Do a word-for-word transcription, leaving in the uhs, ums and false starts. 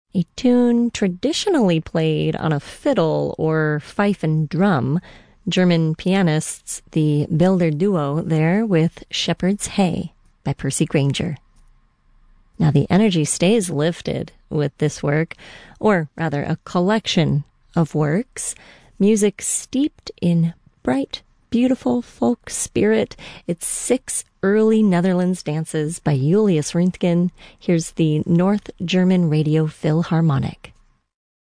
a tune traditionally played on a fiddle or fife and drum. German pianists, the Builder Duo there with Shepherd's Hay by Percy Grainger. Now the energy stays lifted with this work, or rather a collection of works, music steeped in bright, beautiful folk spirit. It's six early Netherlands dances by Julius Röntgen. Here's the North German Radio Philharmonic.